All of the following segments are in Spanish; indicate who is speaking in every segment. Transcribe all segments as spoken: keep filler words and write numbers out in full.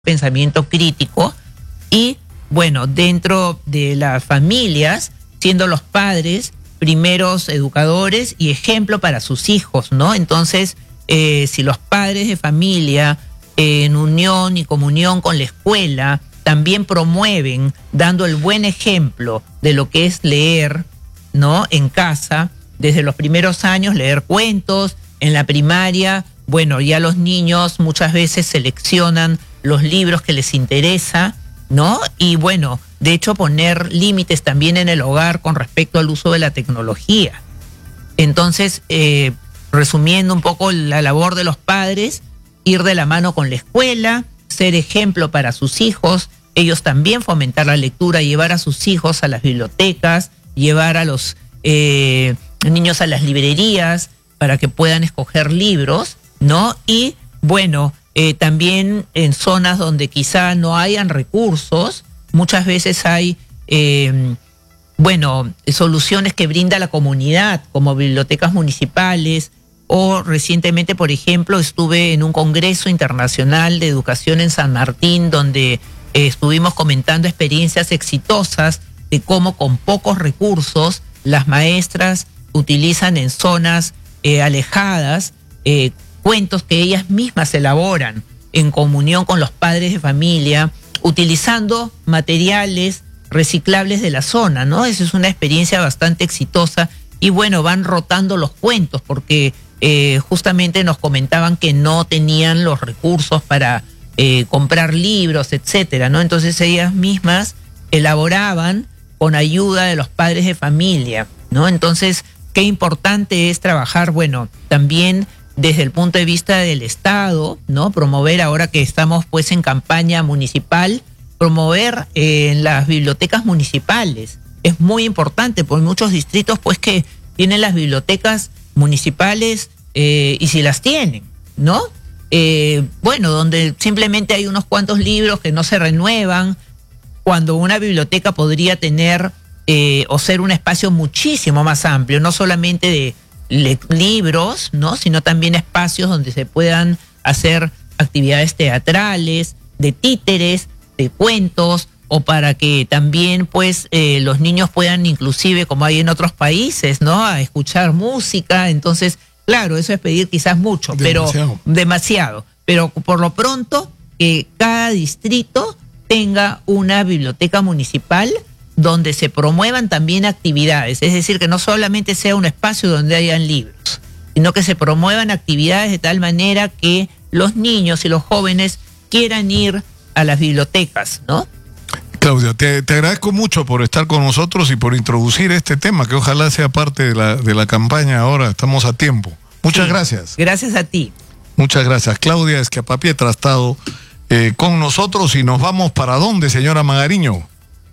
Speaker 1: pensamiento crítico y, bueno, dentro de las familias, siendo los padres primeros educadores y ejemplo para sus hijos, ¿no? Entonces, eh, si los padres de familia, eh, en unión y comunión con la escuela, también promueven, dando el buen ejemplo de lo que es leer, ¿no? En casa, desde los primeros años, leer cuentos, en la primaria, bueno, ya los niños muchas veces seleccionan los libros que les interesa, ¿no? Y bueno, de hecho poner límites también en el hogar con respecto al uso de la tecnología. Entonces, eh, resumiendo un poco la labor de los padres, ir de la mano con la escuela, ser ejemplo para sus hijos, ellos también fomentar la lectura, llevar a sus hijos a las bibliotecas, llevar a los eh, niños a las librerías para que puedan escoger libros, ¿no? Y bueno, eh, también en zonas donde quizá no hayan recursos, muchas veces hay, eh, bueno, soluciones que brinda la comunidad, como bibliotecas municipales, o recientemente, por ejemplo, estuve en un congreso internacional de educación en San Martín, donde eh, estuvimos comentando experiencias exitosas de cómo con pocos recursos las maestras utilizan en zonas eh, alejadas eh, cuentos que ellas mismas elaboran en comunión con los padres de familia, utilizando materiales reciclables de la zona, ¿no? Esa es una experiencia bastante exitosa y bueno, van rotando los cuentos porque eh, justamente nos comentaban que no tenían los recursos para eh, comprar libros, etcétera, ¿no? Entonces ellas mismas elaboraban con ayuda de los padres de familia, ¿no? Entonces, qué importante es trabajar, bueno, también desde el punto de vista del Estado, ¿no? Promover, ahora que estamos pues en campaña municipal, promover eh, en las bibliotecas municipales. Es muy importante, porque muchos distritos pues que tienen las bibliotecas municipales eh, y si las tienen, ¿no? Eh, bueno, donde simplemente hay unos cuantos libros que no se renuevan, cuando una biblioteca podría tener eh, o ser un espacio muchísimo más amplio, no solamente de le- libros, ¿no? Sino también espacios donde se puedan hacer actividades teatrales, de títeres, de cuentos, o para que también pues eh, los niños puedan inclusive, como hay en otros países, ¿no? A escuchar música. Entonces, claro, eso es pedir quizás mucho, demasiado. pero demasiado. Pero por lo pronto, que cada distrito tenga una biblioteca municipal donde se promuevan también actividades, es decir, que no solamente sea un espacio donde hayan libros, sino que se promuevan actividades de tal manera que los niños y los jóvenes quieran ir a las bibliotecas, ¿no?
Speaker 2: Claudia, te, te agradezco mucho por estar con nosotros y por introducir este tema, que ojalá sea parte de la, de la campaña ahora, estamos a tiempo. Muchas sí, gracias.
Speaker 1: Gracias a ti.
Speaker 2: Muchas gracias. Claudia Esquiapapietra ha estado eh, con nosotros y nos vamos para dónde, señora Magariño.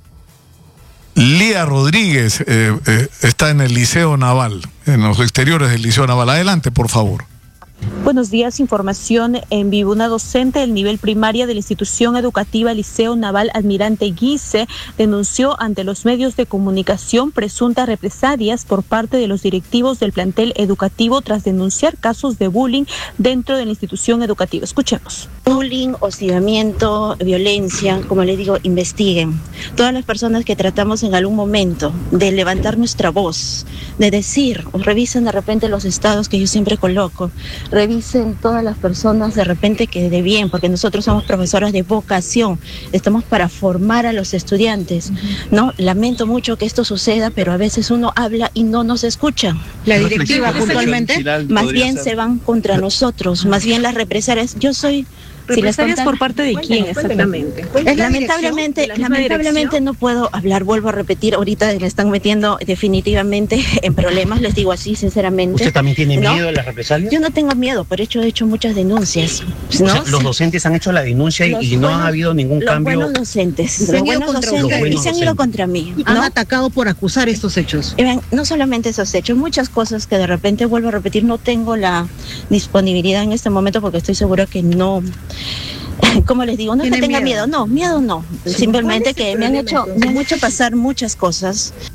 Speaker 2: Lía Rodríguez eh, eh, está en el Liceo Naval, en los exteriores del Liceo Naval. Adelante, por favor.
Speaker 3: Buenos días, información en vivo. Una docente del nivel primaria de la institución educativa Liceo Naval Almirante Guise denunció ante los medios de comunicación presuntas represalias por parte de los directivos del plantel educativo tras denunciar casos de bullying dentro de la institución educativa. Escuchemos.
Speaker 4: Bullying, hostigamiento, violencia, como les digo, investiguen. Todas las personas que tratamos en algún momento de levantar nuestra voz, de decir, o revisen de repente los estados que yo siempre coloco, revisen todas las personas de repente que de bien, porque nosotros somos profesoras de vocación, estamos para formar a los estudiantes, ¿no? Lamento mucho que esto suceda, pero a veces uno habla y no nos escucha.
Speaker 5: La directiva puntualmente,
Speaker 4: más bien ser. se van contra nosotros, más bien las represalias. Yo soy...
Speaker 3: ¿Represalias si por parte de quién exactamente?
Speaker 4: Lamentablemente, lamentablemente no puedo hablar, vuelvo a repetir, ahorita me están metiendo definitivamente en problemas, les digo así sinceramente.
Speaker 5: ¿Usted también tiene
Speaker 4: ¿no?
Speaker 5: miedo de las represalias?
Speaker 4: Yo no tengo miedo, por hecho he hecho muchas denuncias, ¿no?
Speaker 5: O sea, los docentes han hecho la denuncia y, y no
Speaker 4: buenos,
Speaker 5: ha habido ningún
Speaker 4: los
Speaker 5: cambio.
Speaker 4: Los buenos docentes, los buenos docentes los buenos y se han ido contra mí, ¿no?
Speaker 6: Han atacado por acusar estos hechos.
Speaker 4: Eh, no solamente esos hechos, muchas cosas que de repente, vuelvo a repetir, no tengo la disponibilidad en este momento porque estoy segura que no... Como les digo, no es que tenga miedo? miedo, no, miedo no, sí, simplemente que me han hecho, me han hecho pasar muchas cosas.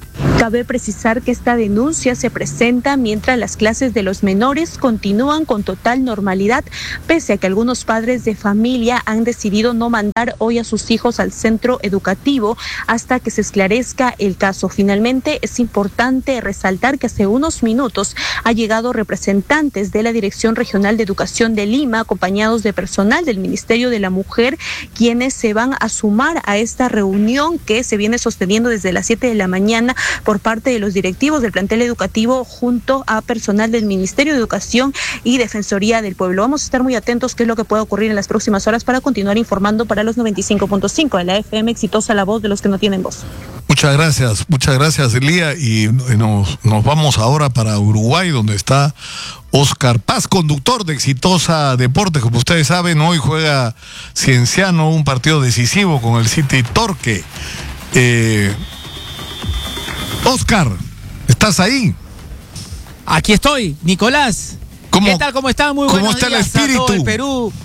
Speaker 3: Cabe precisar que esta denuncia se presenta mientras las clases de los menores continúan con total normalidad, pese a que algunos padres de familia han decidido no mandar hoy a sus hijos al centro educativo hasta que se esclarezca el caso. Finalmente, es importante resaltar que hace unos minutos ha llegado representantes de la Dirección Regional de Educación de Lima, acompañados de personal del Ministerio de la Mujer, quienes se van a sumar a esta reunión que se viene sosteniendo desde las siete de la mañana por parte de los directivos del plantel educativo junto a personal del Ministerio de Educación y Defensoría del Pueblo. Vamos a estar muy atentos qué es lo que puede ocurrir en las próximas horas para continuar informando para los noventa y cinco punto cinco de la F M exitosa, la voz de los que no tienen voz.
Speaker 2: Muchas gracias, muchas gracias, Lía, y nos, nos vamos ahora para Uruguay, donde está Oscar Paz, conductor de Exitosa Deportes. Como ustedes saben, hoy juega Cienciano un partido decisivo con el City Torque. Eh, Oscar, ¿estás ahí?
Speaker 7: Aquí estoy, Nicolás.
Speaker 2: ¿Cómo,
Speaker 7: ¿Qué tal? ¿Cómo están? Muy buenos
Speaker 2: ¿Cómo está el
Speaker 7: días
Speaker 2: espíritu?
Speaker 7: A todo el Perú.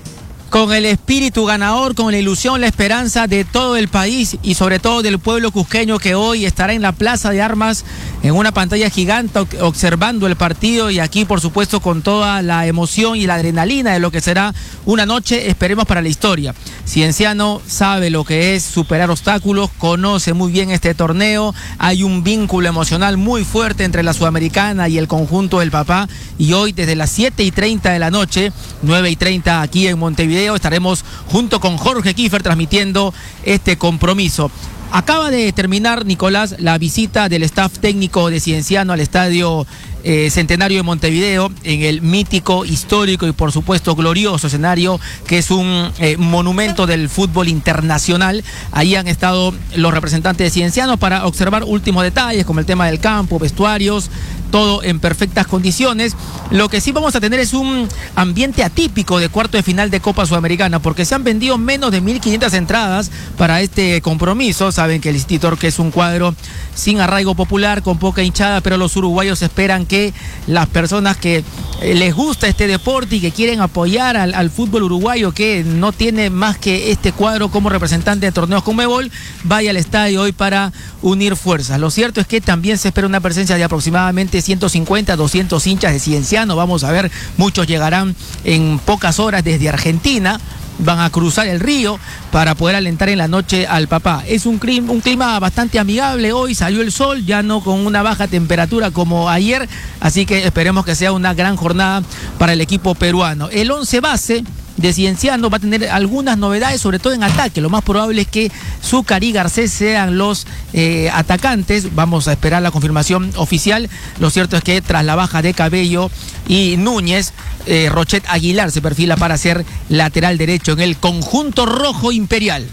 Speaker 7: Con el espíritu ganador, con la ilusión, la esperanza de todo el país y sobre todo del pueblo cusqueño, que hoy estará en la Plaza de Armas en una pantalla gigante observando el partido, y aquí por supuesto con toda la emoción y la adrenalina de lo que será una noche, esperemos, para la historia. Cienciano sabe lo que es superar obstáculos, conoce muy bien este torneo, hay un vínculo emocional muy fuerte entre la Sudamericana y el conjunto del Papá, y hoy desde las siete y treinta de la noche, nueve y treinta aquí en Montevideo, estaremos junto con Jorge Kiefer transmitiendo este compromiso. Acaba de terminar, Nicolás, la visita del staff técnico de Cienciano al estadio eh, Centenario de Montevideo, en el mítico, histórico y por supuesto glorioso escenario que es un eh, monumento del fútbol internacional. Ahí han estado los representantes de Cienciano para observar últimos detalles como el tema del campo, vestuarios, todo en perfectas condiciones. Lo que sí vamos a tener es un ambiente atípico de cuarto de final de Copa Sudamericana, porque se han vendido menos de mil quinientas entradas para este compromiso. Saben que el City Torque es un cuadro sin arraigo popular, con poca hinchada, pero los uruguayos esperan que las personas que les gusta este deporte y que quieren apoyar al, al fútbol uruguayo, que no tiene más que este cuadro como representante de torneos Conmebol, vaya al estadio hoy para unir fuerzas. Lo cierto es que también se espera una presencia de aproximadamente ciento cincuenta, doscientos hinchas de Cienciano. Vamos a ver, muchos llegarán en pocas horas desde Argentina, van a cruzar el río para poder alentar en la noche al Papá. Es un clima, un clima bastante amigable. Hoy salió el sol, ya no con una baja temperatura como ayer, así que esperemos que sea una gran jornada para el equipo peruano. El once base de Cienciano va a tener algunas novedades, sobre todo en ataque. Lo más probable es que Zúcar y Garcés sean los eh, atacantes. Vamos a esperar la confirmación oficial. Lo cierto es que tras la baja de Cabello y Núñez, eh, Rochet Aguilar se perfila para ser lateral derecho en el conjunto rojo imperial.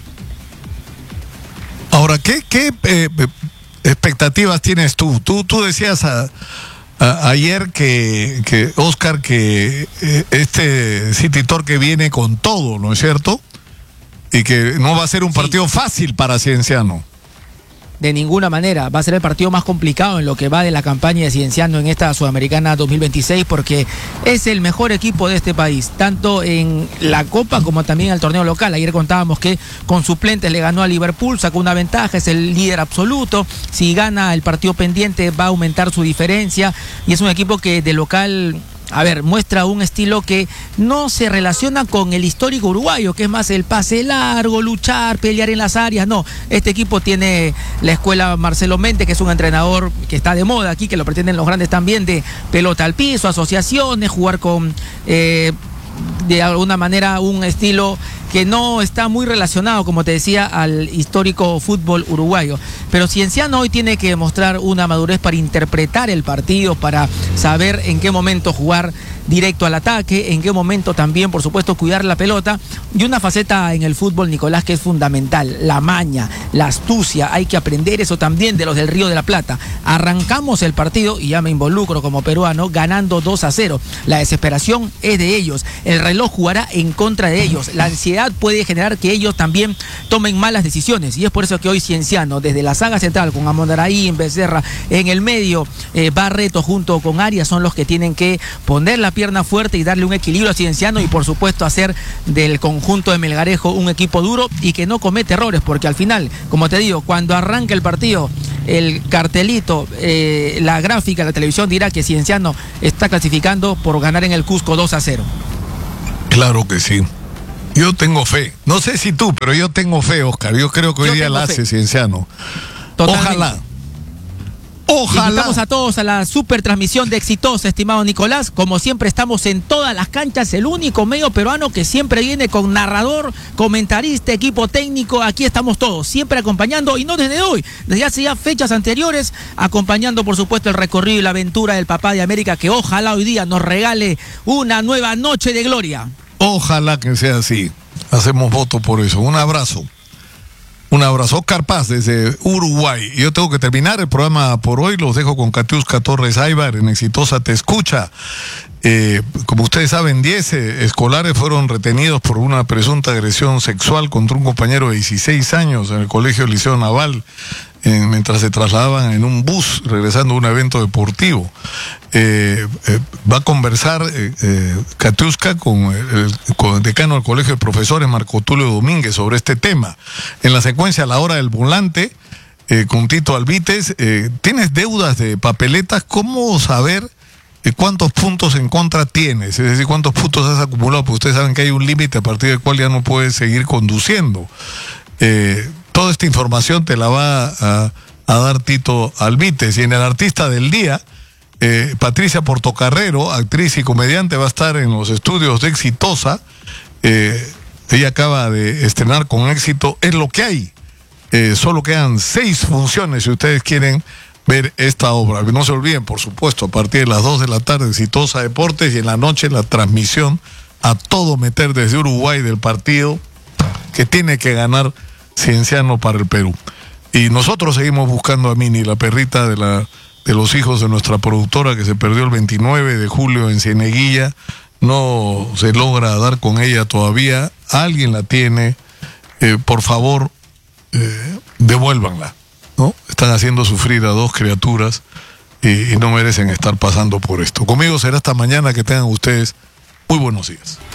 Speaker 2: Ahora, ¿qué, qué eh, expectativas tienes tú? Tú, tú decías a... A, ayer que, que Oscar, que eh, este City Torque viene con todo, ¿no es cierto? Y que no va a ser un partido sí. fácil para Cienciano.
Speaker 7: De ninguna manera, va a ser el partido más complicado en lo que va de la campaña de Cienciano en esta Sudamericana dos mil veintiséis, porque es el mejor equipo de este país, tanto en la Copa como también en el torneo local. Ayer contábamos que con suplentes le ganó a Liverpool, sacó una ventaja, es el líder absoluto. Si gana el partido pendiente va a aumentar su diferencia, y es un equipo que de local, a ver, muestra un estilo que no se relaciona con el histórico uruguayo, que es más el pase largo, luchar, pelear en las áreas. No, este equipo tiene la escuela Marcelo Méndez, que es un entrenador que está de moda aquí, que lo pretenden los grandes también, de pelota al piso, asociaciones, jugar con eh, de alguna manera un estilo que no está muy relacionado, como te decía, al histórico fútbol uruguayo. Pero Cienciano hoy tiene que mostrar una madurez para interpretar el partido, para saber en qué momento jugar directo al ataque, en qué momento también, por supuesto, cuidar la pelota. Y una faceta en el fútbol, Nicolás, que es fundamental: la maña, la astucia. Hay que aprender eso también de los del Río de la Plata. Arrancamos el partido, y ya me involucro como peruano, ganando dos a cero. La desesperación es de ellos. El reloj jugará en contra de ellos. La ansiedad puede generar que ellos también tomen malas decisiones, y es por eso que hoy Cienciano, desde la saga central, con Amondaraí, Becerra en el medio, eh, Barreto junto con Arias, son los que tienen que poner la pierna fuerte y darle un equilibrio a Cienciano y por supuesto hacer del conjunto de Melgarejo un equipo duro y que no comete errores, porque al final, como te digo, cuando arranque el partido, el cartelito, eh, la gráfica, la televisión dirá que Cienciano está clasificando por ganar en el Cusco dos a cero.
Speaker 2: Claro que sí. Yo tengo fe. No sé si tú, pero yo tengo fe, Oscar. Yo creo que hoy
Speaker 7: Yo
Speaker 2: día
Speaker 7: tengo
Speaker 2: la
Speaker 7: fe.
Speaker 2: hace Cienciano.
Speaker 7: Totalmente.
Speaker 2: Ojalá.
Speaker 7: Ojalá.
Speaker 2: Ojalá.
Speaker 7: Invitamos a todos a la super transmisión de Exitosa, estimado Nicolás. Como siempre estamos en todas las canchas, el único medio peruano que siempre viene con narrador, comentarista, equipo técnico. Aquí estamos todos, siempre acompañando, y no desde hoy, desde hace ya fechas anteriores, acompañando por supuesto el recorrido y la aventura del Papá de América, que ojalá hoy día nos regale una nueva noche de gloria.
Speaker 2: Ojalá que sea así. Hacemos voto por eso. Un abrazo. Un abrazo. Oscar Paz desde Uruguay. Yo tengo que terminar el programa por hoy. Los dejo con Katiuska Torres Aybar en Exitosa Te Escucha. Eh, como ustedes saben, diez eh, escolares fueron retenidos por una presunta agresión sexual contra un compañero de dieciséis años en el Colegio Liceo Naval, eh, mientras se trasladaban en un bus regresando a un evento deportivo. Eh, eh, va a conversar eh, eh, Katiuska con el, con el decano del Colegio de Profesores, Marco Tulio Domínguez, sobre este tema. En la secuencia, a la hora del volante, eh, con Tito Albites, eh, ¿tienes deudas de papeletas? ¿Cómo saber eh, cuántos puntos en contra tienes? Es decir, ¿cuántos puntos has acumulado? Porque ustedes saben que hay un límite a partir del cual ya no puedes seguir conduciendo. Eh, toda esta información te la va a, a dar Tito Albites. Y en el artista del día, Eh, Patricia Portocarrero, actriz y comediante, va a estar en los estudios de Exitosa. Eh, ella acaba de estrenar con éxito Es lo que hay. Eh, solo quedan seis funciones si ustedes quieren ver esta obra. No se olviden, por supuesto, a partir de las dos de la tarde, Exitosa Deportes, y en la noche la transmisión a todo meter desde Uruguay del partido que tiene que ganar Cienciano para el Perú. Y nosotros seguimos buscando a Mini, la perrita de la de los hijos de nuestra productora, que se perdió el veintinueve de julio en Cieneguilla. No se logra dar con ella todavía. Alguien la tiene. Eh, por favor, eh, devuélvanla, ¿no? Están haciendo sufrir a dos criaturas y, y no merecen estar pasando por esto. Conmigo será hasta mañana. Que tengan ustedes muy buenos días.